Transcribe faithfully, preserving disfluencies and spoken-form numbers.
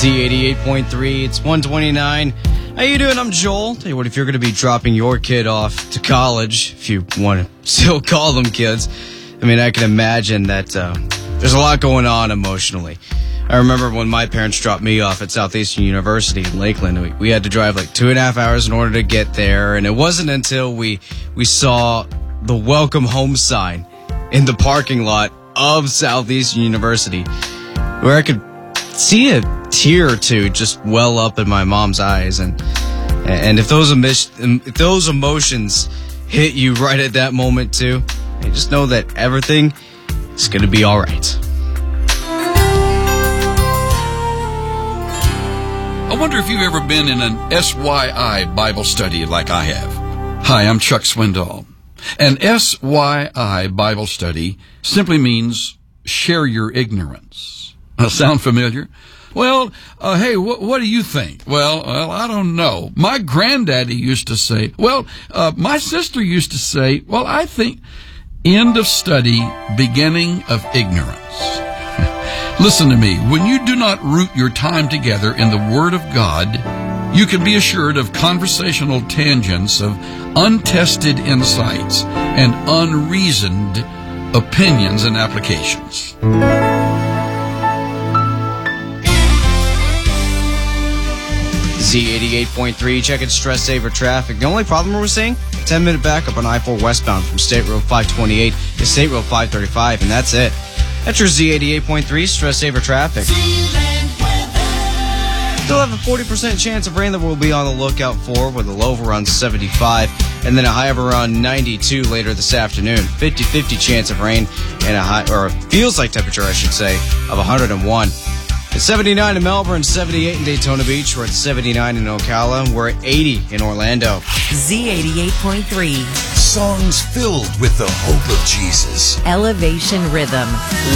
Z eighty-eight point three, it's one twenty-nine. How you doing? I'm Joel. Tell you what, if you're going to be dropping your kid off to college, if you want to still call them kids, I mean, I can imagine that uh, there's a lot going on emotionally. I remember when my parents dropped me off at Southeastern University in Lakeland, we, we had to drive like two and a half hours in order to get there, and it wasn't until we, we saw the welcome home sign in the parking lot of Southeastern University where I could see a tear or two just well up in my mom's eyes, and and if those emo- if those emotions hit you right at that moment too, you just know that everything is going to be all right. I wonder if you've ever been in an S Y I Bible study like I have. Hi, I'm Chuck Swindoll. An S Y I Bible study simply means share your ignorance. Uh, sound familiar? Well, uh, hey, wh- what do you think? Well, well, I don't know. My granddaddy used to say, well, uh, my sister used to say, well, I think, end of study, beginning of ignorance. Listen to me. When you do not root your time together in the Word of God, you can be assured of conversational tangents of untested insights and unreasoned opinions and applications. Z eighty-eight point three, checking stress saver traffic. The only problem we're seeing, ten minute backup on I four westbound from State Road five twenty-eight to State Road five thirty-five, and that's it. That's your Z eighty-eight point three stress saver traffic. Still have a forty percent chance of rain that we'll be on the lookout for, with a low of around seventy-five, and then a high of around ninety-two later this afternoon. fifty-fifty chance of rain, and a high, or feels like temperature, I should say, of one hundred one. It's seventy-nine in Melbourne, seventy-eight in Daytona Beach. We're at seventy-nine in Ocala. We're at eighty in Orlando. Z eighty-eight point three. Songs filled with the hope of Jesus. Elevation Rhythm.